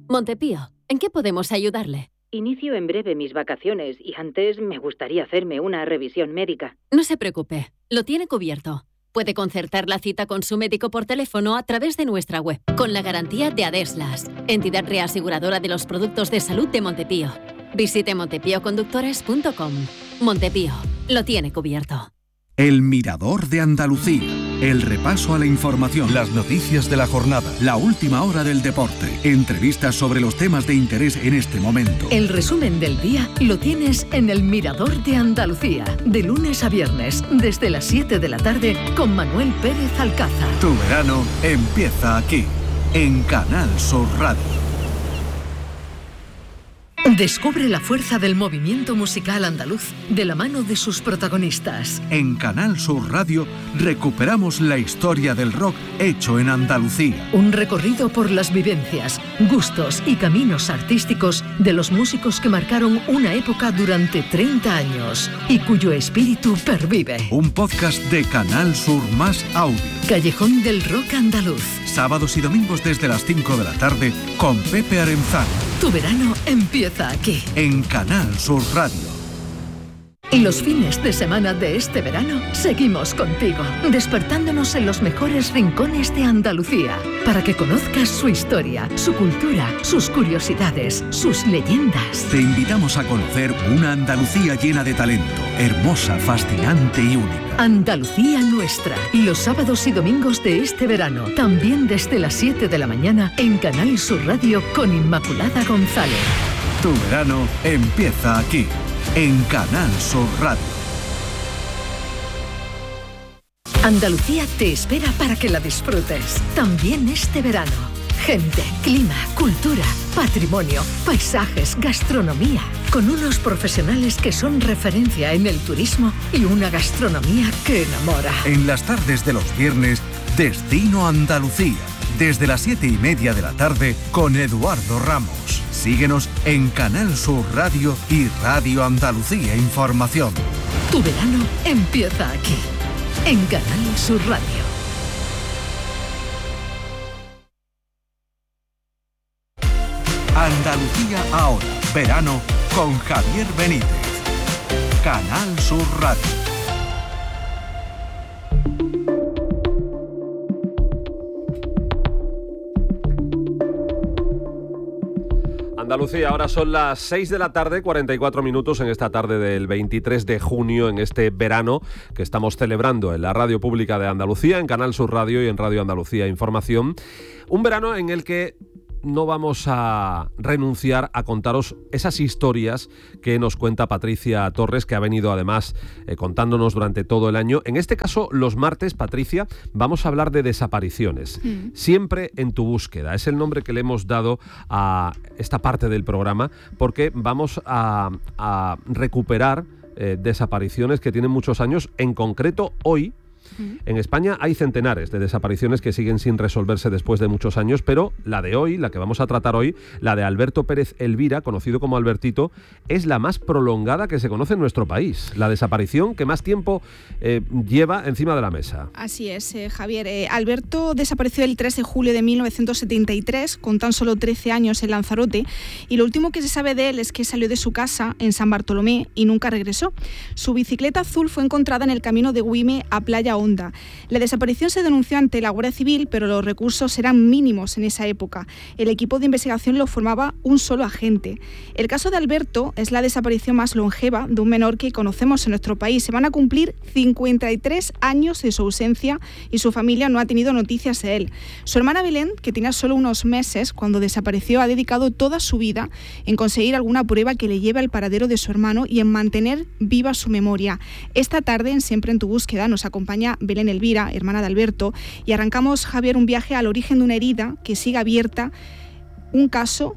Montepío, ¿en qué podemos ayudarle? Inicio en breve mis vacaciones y antes me gustaría hacerme una revisión médica. No se preocupe, lo tiene cubierto. Puede concertar la cita con su médico por teléfono a través de nuestra web, con la garantía de Adeslas, entidad reaseguradora de los productos de salud de Montepío. Visite montepíoconductores.com. Montepío, lo tiene cubierto. El Mirador de Andalucía. El repaso a la información, las noticias de la jornada, la última hora del deporte, entrevistas sobre los temas de interés en este momento. El resumen del día lo tienes en El Mirador de Andalucía, de lunes a viernes, desde las 7 de la tarde, con Manuel Pérez Alcázar. Tu verano empieza aquí, en Canal Sur Radio. Descubre la fuerza del movimiento musical andaluz de la mano de sus protagonistas. En Canal Sur Radio recuperamos la historia del rock hecho en Andalucía. Un recorrido por las vivencias, gustos y caminos artísticos de los músicos que marcaron una época durante 30 años y cuyo espíritu pervive. Un podcast de Canal Sur Más Audio. Callejón del Rock Andaluz. Sábados y domingos desde las 5 de la tarde con Pepe Arenzano. Tu verano empieza aquí. En Canal Sur Radio. Y los fines de semana de este verano seguimos contigo, despertándonos en los mejores rincones de Andalucía, para que conozcas su historia, su cultura, sus curiosidades, sus leyendas. Te invitamos a conocer una Andalucía llena de talento, hermosa, fascinante y única. Andalucía nuestra, los sábados y domingos de este verano, también desde las 7 de la mañana en Canal Sur Radio con Inmaculada González. Tu verano empieza aquí, en Canal Sur Radio. Andalucía te espera para que la disfrutes, también este verano. Gente, clima, cultura, patrimonio, paisajes, gastronomía, con unos profesionales que son referencia en el turismo y una gastronomía que enamora. En las tardes de los viernes, Destino Andalucía, desde las 7:30 de la tarde con Eduardo Ramos. Síguenos en Canal Sur Radio y Radio Andalucía Información. Tu verano empieza aquí, en Canal Sur Radio. Andalucía ahora, verano con Javier Benítez. Canal Sur Radio. Andalucía, ahora son las 6 de la tarde, 44 minutos en esta tarde del 23 de junio, en este verano que estamos celebrando en la Radio Pública de Andalucía, en Canal Sur Radio y en Radio Andalucía Información. Un verano en el que no vamos a renunciar a contaros esas historias que nos cuenta Patricia Torres, que ha venido además contándonos durante todo el año. En este caso, los martes, Patricia, vamos a hablar de desapariciones. Siempre en tu búsqueda. Es el nombre que le hemos dado a esta parte del programa, porque vamos a recuperar desapariciones que tienen muchos años. En concreto, hoy, en España hay centenares de desapariciones que siguen sin resolverse después de muchos años, pero la de hoy, la que vamos a tratar hoy, la de Alberto Pérez Elvira, conocido como Albertito, es la más prolongada que se conoce en nuestro país. La desaparición que más tiempo lleva encima de la mesa. Así es, Javier. Alberto desapareció el 3 de julio de 1973, con tan solo 13 años en Lanzarote, y lo último que se sabe de él es que salió de su casa en San Bartolomé y nunca regresó. Su bicicleta azul fue encontrada en el camino de Güime a Playa Honda. La desaparición se denunció ante la Guardia Civil, pero los recursos eran mínimos en esa época. El equipo de investigación lo formaba un solo agente. El caso de Alberto es la desaparición más longeva de un menor que conocemos en nuestro país. Se van a cumplir 53 años de su ausencia y su familia no ha tenido noticias de él. Su hermana Belén, que tenía solo unos meses cuando desapareció, ha dedicado toda su vida en conseguir alguna prueba que le lleve al paradero de su hermano y en mantener viva su memoria. Esta tarde, en Siempre en tu búsqueda, nos acompaña Belén Elvira, hermana de Alberto, y arrancamos, Javier, un viaje al origen de una herida que sigue abierta, un caso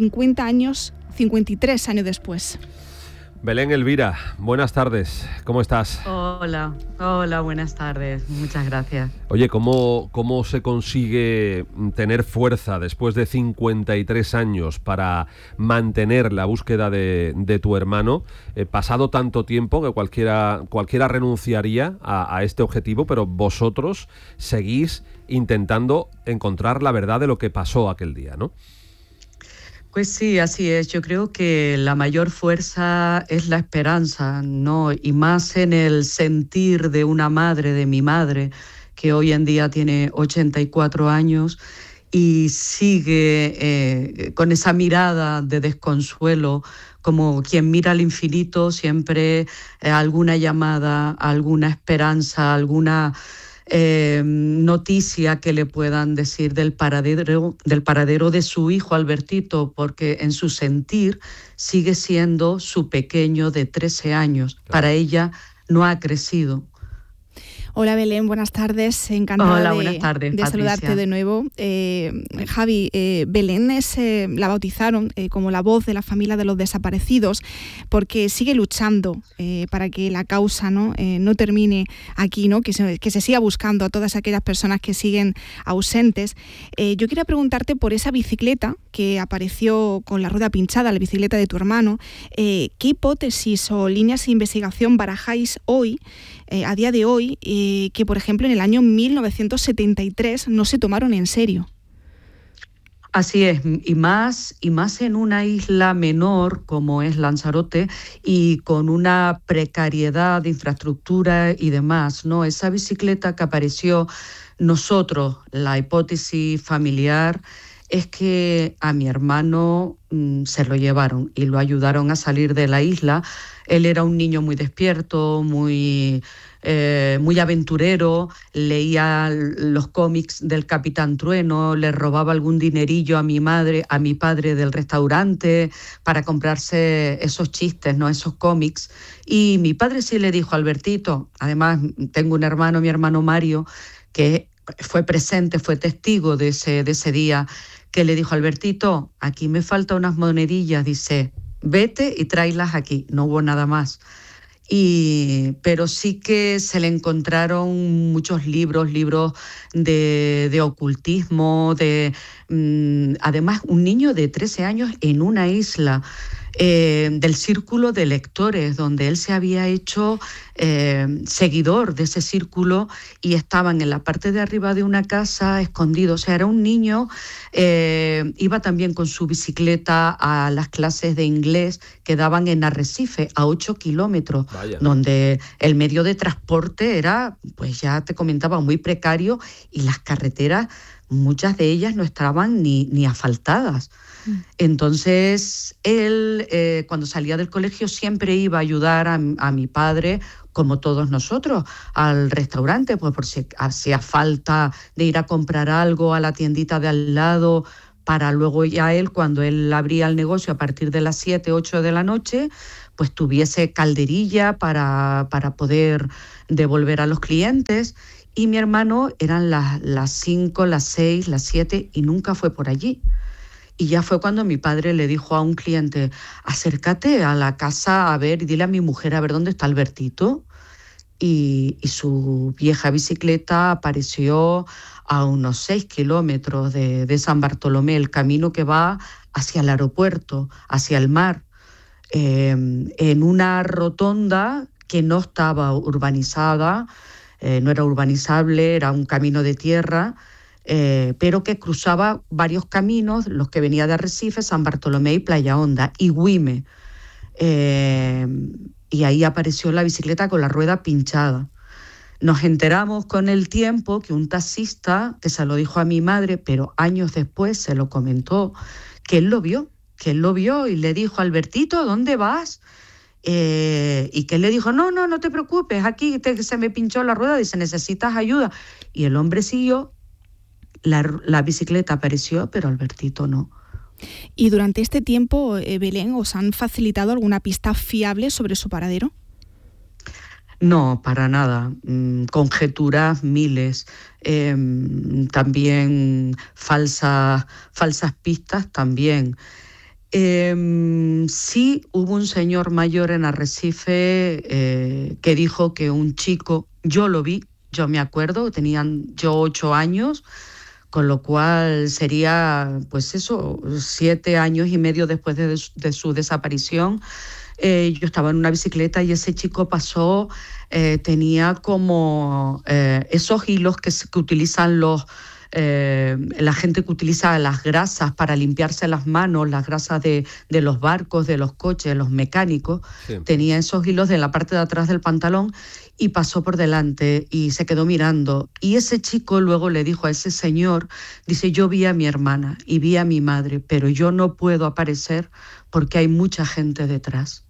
53 años después. Belén Elvira, buenas tardes, ¿cómo estás? Hola, buenas tardes, muchas gracias. Oye, ¿cómo se consigue tener fuerza después de 53 años para mantener la búsqueda de tu hermano? Pasado tanto tiempo que cualquiera renunciaría a este objetivo, pero vosotros seguís intentando encontrar la verdad de lo que pasó aquel día, ¿no? Pues sí, así es. Yo creo que la mayor fuerza es la esperanza, ¿no? Y más en el sentir de una madre, de mi madre, que hoy en día tiene 84 años y sigue con esa mirada de desconsuelo, como quien mira al infinito, siempre alguna llamada, alguna esperanza, alguna noticia que le puedan decir del paradero de su hijo Albertito, porque en su sentir sigue siendo su pequeño de 13 años. Claro. Para ella no ha crecido. Hola Belén, buenas tardes, encantada Hola, buenas tardes, de saludarte de nuevo. Javi, Belén la bautizaron como la voz de la familia de los desaparecidos porque sigue luchando para que la causa no termine aquí, ¿no? Que se siga buscando a todas aquellas personas que siguen ausentes. Yo quería preguntarte por esa bicicleta que apareció con la rueda pinchada, la bicicleta de tu hermano. ¿Qué hipótesis o líneas de investigación barajáis hoy, a día de hoy, que por ejemplo en el año 1973 no se tomaron en serio? Así es, y más en una isla menor como es Lanzarote y con una precariedad de infraestructura y demás, ¿no? Esa bicicleta que apareció, nosotros, la hipótesis familiar es que a mi hermano se lo llevaron y lo ayudaron a salir de la isla. Él era un niño muy despierto, muy aventurero, leía los cómics del Capitán Trueno, le robaba algún dinerillo a mi padre del restaurante para comprarse esos chistes, ¿no? Esos cómics. Y mi padre sí le dijo, Albertito, además tengo un hermano, mi hermano Mario, que fue presente, fue testigo de ese día, que le dijo, Albertito, aquí me faltan unas monedillas, dice, vete y tráelas aquí. No hubo nada más. Pero sí que se le encontraron muchos libros de ocultismo, además un niño de 13 años en una isla, del círculo de lectores, donde él se había hecho seguidor de ese círculo y estaban en la parte de arriba de una casa escondidos. O sea, era un niño, iba también con su bicicleta a las clases de inglés que daban en Arrecife, a 8 kilómetros, Vaya. Donde el medio de transporte era, pues ya te comentaba, muy precario y las carreteras, muchas de ellas no estaban ni asfaltadas. Entonces, él, cuando salía del colegio, siempre iba a ayudar a mi padre, como todos nosotros, al restaurante, pues por si hacía falta de ir a comprar algo a la tiendita de al lado, para luego ya él, cuando él abría el negocio a partir de las 7, 8 de la noche, pues tuviese calderilla para poder devolver a los clientes. Y mi hermano eran las 5, las 6, las 7 y nunca fue por allí. Y ya fue cuando mi padre le dijo a un cliente, acércate a la casa a ver y dile a mi mujer a ver dónde está Albertito. Y su vieja bicicleta apareció a unos 6 kilómetros de San Bartolomé, el camino que va hacia el aeropuerto, hacia el mar, en una rotonda que no estaba urbanizada, no era urbanizable, era un camino de tierra, pero que cruzaba varios caminos, los que venía de Arrecife, San Bartolomé y Playa Honda, y Güime. Y ahí apareció la bicicleta con la rueda pinchada. Nos enteramos con el tiempo que un taxista, que se lo dijo a mi madre, pero años después se lo comentó, que él lo vio y le dijo, Albertito, ¿dónde vas? Y que él le dijo, no te preocupes, aquí se me pinchó la rueda, dice, ¿necesitas ayuda? Y el hombre siguió. La bicicleta apareció, pero Albertito no. ¿Y durante este tiempo, Belén, os han facilitado alguna pista fiable sobre su paradero? No, para nada. Conjeturas miles. También falsas pistas también. Sí hubo un señor mayor en Arrecife que dijo que un chico, yo lo vi, yo me acuerdo, tenían yo 8 años, con lo cual sería, pues eso, 7 años y medio después de su desaparición. Yo estaba en una bicicleta y ese chico pasó, tenía como esos hilos que utilizan los la gente que utiliza las grasas para limpiarse las manos, las grasas de los barcos, de los coches, de los mecánicos, sí. Tenía esos hilos en la parte de atrás del pantalón y pasó por delante y se quedó mirando. Y ese chico luego le dijo a ese señor, dice, yo vi a mi hermana y vi a mi madre, pero yo no puedo aparecer porque hay mucha gente detrás.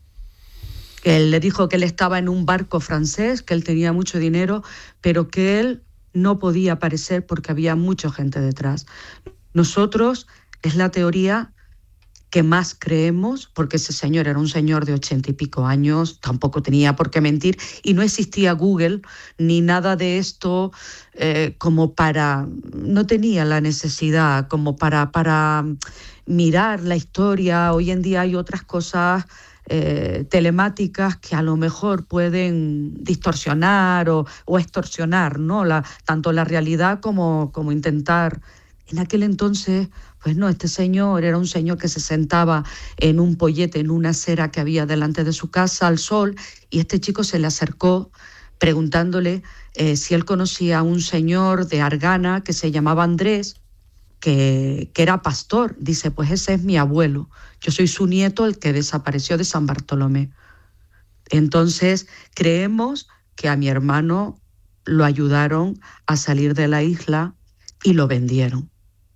Él le dijo que él estaba en un barco francés, que él tenía mucho dinero, pero que él no podía aparecer porque había mucha gente detrás. Nosotros, es la teoría que más creemos, porque ese señor era un señor de 80 y pico años, tampoco tenía por qué mentir, y no existía Google ni nada de esto como para... No tenía la necesidad como para mirar la historia. Hoy en día hay otras cosas telemáticas que a lo mejor pueden distorsionar o extorsionar, ¿no? Tanto la realidad como intentar. En aquel entonces, pues no, este señor era un señor que se sentaba en un pollete, en una acera que había delante de su casa al sol, y este chico se le acercó preguntándole si él conocía a un señor de Argana que se llamaba Andrés, que era pastor. Dice, pues ese es mi abuelo, yo soy su nieto, el que desapareció de San Bartolomé. Entonces creemos que a mi hermano lo ayudaron a salir de la isla y lo vendieron.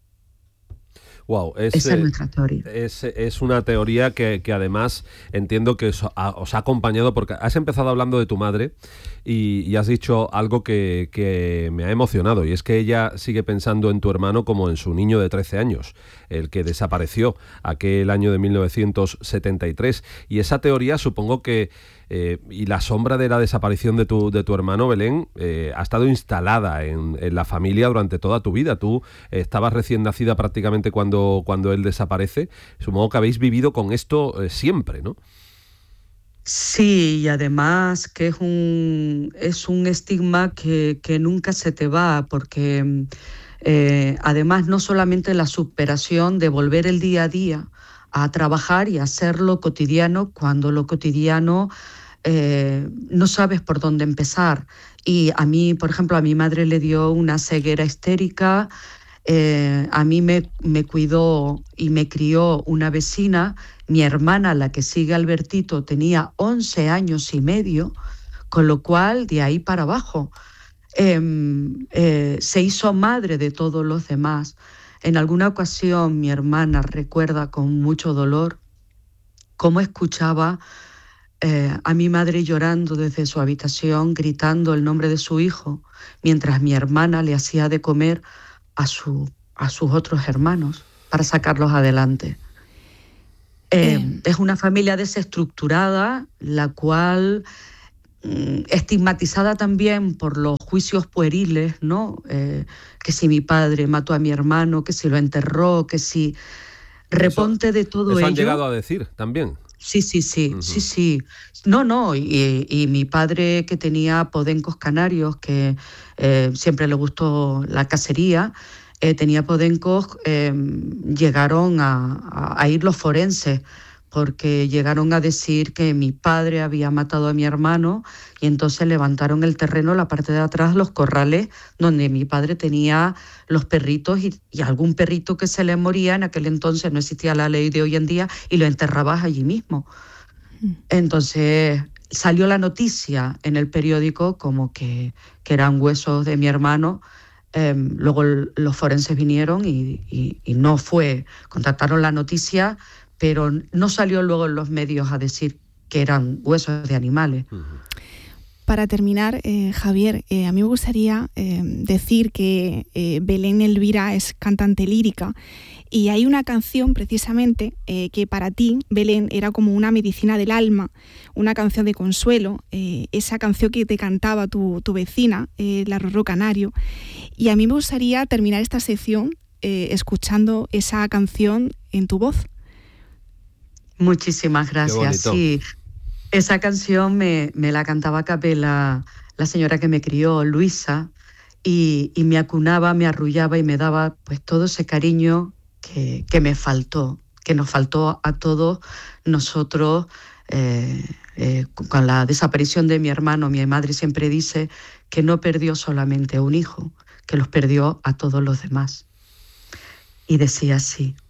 Wow, esa es nuestra teoría. Es una teoría que además entiendo que os ha acompañado, porque has empezado hablando de tu madre y has dicho algo que me ha emocionado, y es que ella sigue pensando en tu hermano como en su niño de 13 años, el que desapareció aquel año de 1973. Y esa teoría, supongo que y la sombra de la desaparición de tu hermano, Belén, ha estado instalada en la familia durante toda tu vida. Tú estabas recién nacida prácticamente cuando él desaparece. Supongo que habéis vivido con esto siempre, ¿no? Sí, y además que es un estigma que nunca se te va, porque además no solamente la superación de volver el día a día a trabajar y hacerlo cotidiano, cuando lo cotidiano no sabes por dónde empezar. Y a mí, por ejemplo, a mi madre le dio una ceguera histérica, a mí me cuidó y me crió una vecina. Mi hermana, la que sigue Albertito, tenía 11 años y medio, con lo cual de ahí para abajo se hizo madre de todos los demás. En alguna ocasión mi hermana recuerda con mucho dolor cómo escuchaba a mi madre llorando desde su habitación, gritando el nombre de su hijo, mientras mi hermana le hacía de comer a sus otros hermanos para sacarlos adelante. Es una familia desestructurada, la cual estigmatizada también por los juicios pueriles, ¿no? Que si mi padre mató a mi hermano, que si lo enterró, que si reponte de todo ello. Eso han llegado a decir también. Sí. Uh-huh. Sí. No, y mi padre, que tenía podencos canarios, que siempre le gustó la cacería, tenía podencos, llegaron a ir los forenses, porque llegaron a decir que mi padre había matado a mi hermano, y entonces levantaron el terreno, la parte de atrás, los corrales, donde mi padre tenía los perritos y algún perrito que se le moría. En aquel entonces no existía la ley de hoy en día, y lo enterrabas allí mismo. Entonces salió la noticia en el periódico como que eran huesos de mi hermano. Luego los forenses vinieron y no fue, contactaron la noticia, pero no salió luego en los medios a decir que eran huesos de animales. Para terminar, Javier, a mí me gustaría decir que Belén Elvira es cantante lírica, y hay una canción precisamente que para ti, Belén, era como una medicina del alma, una canción de consuelo, esa canción que te cantaba tu vecina, la Rorró Canario. Y a mí me gustaría terminar esta sección escuchando esa canción en tu voz. Muchísimas gracias. Sí, esa canción me la cantaba a capela la señora que me crió, Luisa, y me acunaba, me arrullaba y me daba pues todo ese cariño que me faltó, que nos faltó a todos nosotros con la desaparición de mi hermano. Mi madre siempre dice que no perdió solamente un hijo, que los perdió a todos los demás. Y decía así: